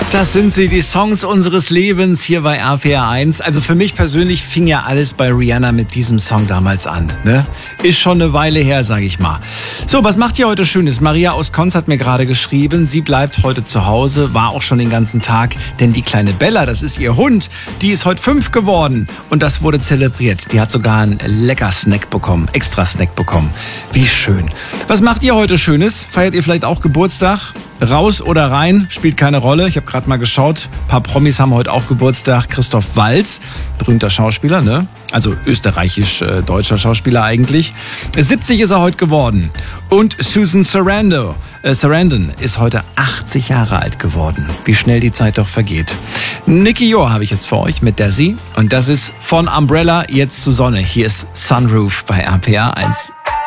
Das sind sie, die Songs unseres Lebens hier bei RPR 1. Also für mich persönlich fing ja alles bei Rihanna mit diesem Song damals an. Ne? Ist schon eine Weile her, sage ich mal. So, was macht ihr heute Schönes? Maria aus Konz hat mir gerade geschrieben, sie bleibt heute zu Hause, war auch schon den ganzen Tag. Denn die kleine Bella, das ist ihr Hund, die ist heute 5 geworden. Und das wurde zelebriert. Die hat sogar einen lecker Snack bekommen, extra Snack bekommen. Wie schön. Was macht ihr heute Schönes? Feiert ihr vielleicht auch Geburtstag? Raus oder rein, spielt keine Rolle. Ich habe gerade mal geschaut, ein paar Promis haben heute auch Geburtstag. Christoph Waltz, berühmter Schauspieler, ne? Also österreichisch-deutscher Schauspieler eigentlich. 70 ist er heute geworden. Und Susan Sarandon ist heute 80 Jahre alt geworden. Wie schnell die Zeit doch vergeht. Nicky Joa habe ich jetzt für euch mit Desi. Und das ist von Umbrella jetzt zu Sonne. Hier ist Sunroof bei RPR 1.